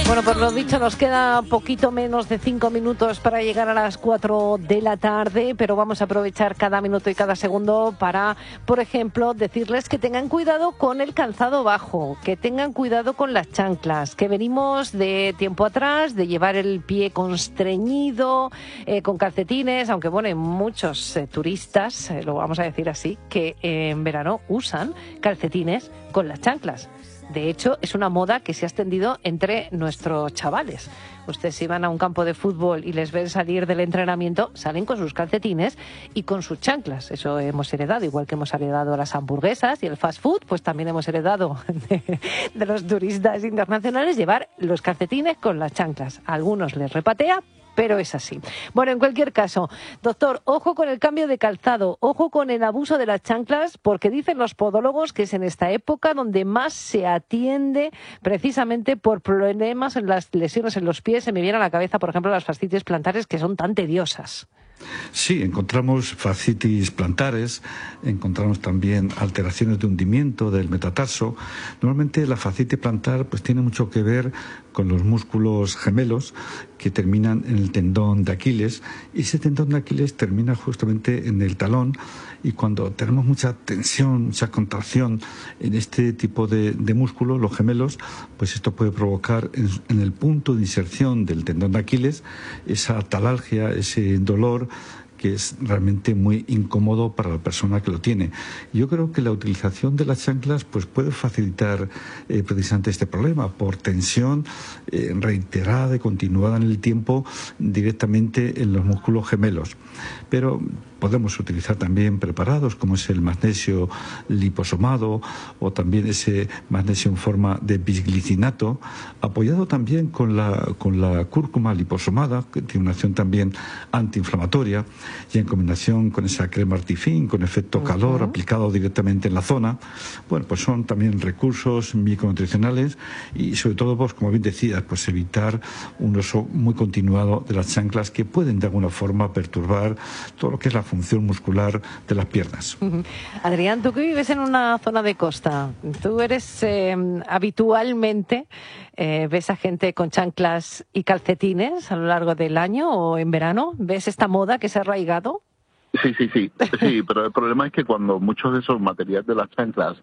Bueno, por lo dicho, nos queda poquito menos de 5 minutos para llegar a las 4 de la tarde, pero vamos a aprovechar cada minuto y cada segundo para, por ejemplo, decirles que tengan cuidado con el calzado bajo, que tengan cuidado con las chanclas, que venimos de tiempo atrás de llevar el pie constreñido, con calcetines, aunque bueno, hay muchos turistas, lo vamos a decir así, que en verano usan calcetines con las chanclas. De hecho, es una moda que se ha extendido entre nuestros chavales. Ustedes si van a un campo de fútbol y les ven salir del entrenamiento, salen con sus calcetines y con sus chanclas. Eso hemos heredado, igual que hemos heredado las hamburguesas y el fast food, pues también hemos heredado de los turistas internacionales llevar los calcetines con las chanclas. A algunos les repatea, pero es así. Bueno, en cualquier caso, doctor, ojo con el cambio de calzado, ojo con el abuso de las chanclas, porque dicen los podólogos que es en esta época donde más se atiende precisamente por problemas en las lesiones en los pies. Se me viene a la cabeza, por ejemplo, las fascitis plantares, que son tan tediosas. Sí, encontramos fascitis plantares, encontramos también alteraciones de hundimiento del metatarso. Normalmente la fascitis plantar pues tiene mucho que ver con los músculos gemelos que terminan en el tendón de Aquiles, y ese tendón de Aquiles termina justamente en el talón, y cuando tenemos mucha tensión, mucha contracción en este tipo de músculos, los gemelos, pues esto puede provocar en el punto de inserción del tendón de Aquiles esa talalgia, ese dolor que es realmente muy incómodo para la persona que lo tiene. Yo creo que la utilización de las chanclas pues puede facilitar precisamente este problema por tensión reiterada y continuada en el tiempo directamente en los músculos gemelos. Pero podemos utilizar también preparados como es el magnesio liposomado o también ese magnesio en forma de bisglicinato, apoyado también con la cúrcuma liposomada, que tiene una acción también antiinflamatoria, y en combinación con esa crema Artifin con efecto calor aplicado directamente en la zona. Bueno, pues son también recursos micronutricionales y sobre todo, pues como bien decías, pues evitar un uso muy continuado de las chanclas que pueden de alguna forma perturbar todo lo que es la función muscular de las piernas. Adrián, tú que vives en una zona de costa, ¿tú eres habitualmente ves a gente con chanclas y calcetines a lo largo del año o en verano? ¿Ves esta moda que se ha arraigado? Sí, pero el problema es que cuando muchos de esos materiales de las chanclas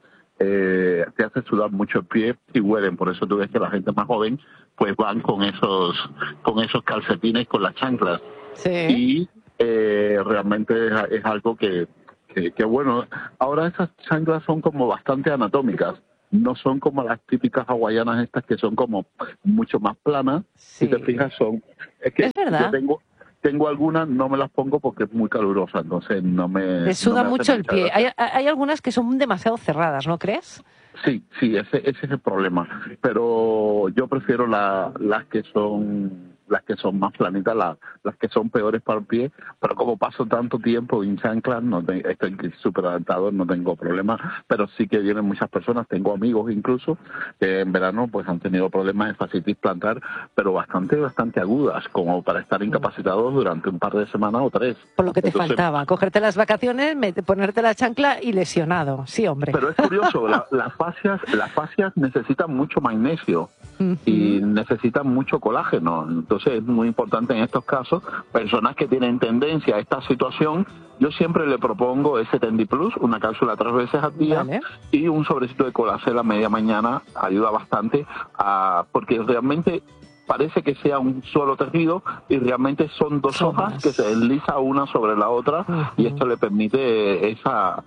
te hace sudar mucho el pie y huelen, por eso tú ves que la gente más joven pues van con esos calcetines con las chanclas. Sí. Y realmente es algo que bueno, ahora esas chanclas son como bastante anatómicas, no son como las típicas hawaianas estas que son como mucho más planas. Sí. Si te fijas es que es verdad. yo tengo algunas, no me las pongo porque es muy calurosa, entonces no me... Te suda no me mucho hace el pie. Hay algunas que son demasiado cerradas, ¿no crees? Sí, ese es el problema. Pero yo prefiero las que son más planitas, las que son peores para el pie. Pero como paso tanto tiempo en chanclas, estoy súper adaptado, no tengo problema. Pero sí que vienen muchas personas, tengo amigos incluso, que en verano pues han tenido problemas de fascitis plantar, pero bastante agudas, como para estar incapacitados durante un par de semanas o 3. Por lo que te faltaba, cogerte las vacaciones, ponerte la chancla y lesionado. Sí, hombre. Pero es curioso, las fascias necesitan mucho magnesio y necesitan mucho colágeno. Entonces es muy importante en estos casos, personas que tienen tendencia a esta situación, yo siempre le propongo ese Tendi Plus, una cápsula 3 veces al día, vale, y un sobrecito de colacel a media mañana, ayuda bastante porque realmente parece que sea un solo tejido y realmente son dos hojas que se desliza una sobre la otra y esto le permite esa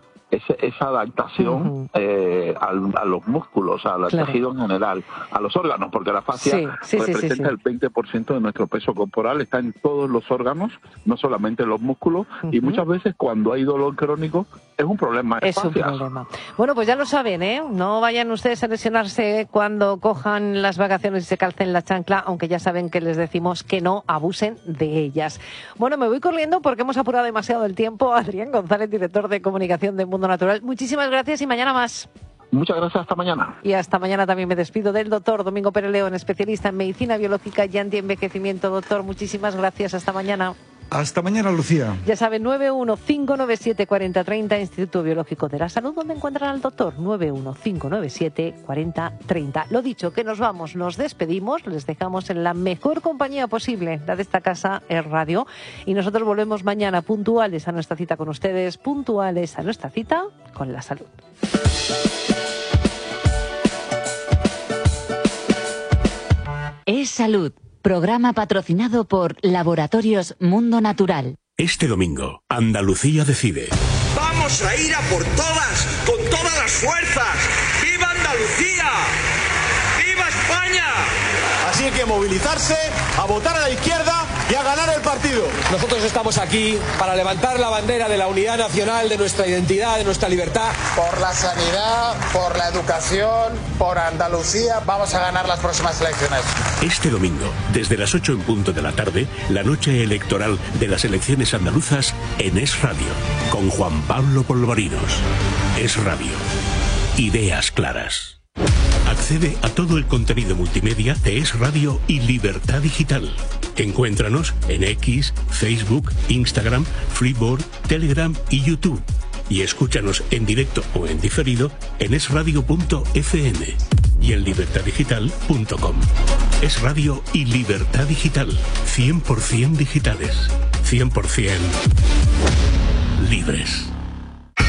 adaptación a los músculos, al tejido en general, a los órganos, porque la fascia representa el 20% de nuestro peso corporal, está en todos los órganos, no solamente en los músculos, y muchas veces cuando hay dolor crónico es un problema de fascias. Es un problema. Bueno, pues ya lo saben, ¿eh? No vayan ustedes a lesionarse cuando cojan las vacaciones y se calcen la chancla, aunque ya saben que les decimos que no abusen de ellas. Bueno, me voy corriendo porque hemos apurado demasiado el tiempo. Adrián González, director de comunicación de Mundo Natural. Muchísimas gracias y mañana más. Muchas gracias, hasta mañana. Y hasta mañana también me despido del doctor Domingo Pérez León, especialista en medicina biológica y antienvejecimiento. Doctor, muchísimas gracias, hasta mañana. Hasta mañana, Lucía. Ya saben, 915974030, Instituto Biológico de la Salud, donde encuentran al doctor. 915974030. Lo dicho, que nos vamos, nos despedimos, les dejamos en la mejor compañía posible, la de esta casa, Es Radio, y nosotros volvemos mañana puntuales a nuestra cita con ustedes, puntuales a nuestra cita con la salud. Es Salud, programa patrocinado por Laboratorios Mundo Natural. Este domingo, Andalucía decide. ¡Vamos a ir a por todas, con todas las fuerzas! ¡Viva Andalucía! ¡Viva España! Así que movilizarse, a votar a la izquierda y a ganar el partido. Nosotros estamos aquí para levantar la bandera de la unidad nacional, de nuestra identidad, de nuestra libertad. Por la sanidad, por la educación, por Andalucía, vamos a ganar las próximas elecciones. Este domingo, desde las 8 en punto de la tarde, la noche electoral de las elecciones andaluzas en Es Radio, con Juan Pablo Polvorinos. Es Radio. Ideas claras. Accede a todo el contenido multimedia de Es Radio y Libertad Digital. Encuéntranos en X, Facebook, Instagram, Freeboard, Telegram y YouTube. Y escúchanos en directo o en diferido en esradio.fm y en libertaddigital.com. Es Radio y Libertad Digital. 100% digitales. 100% libres.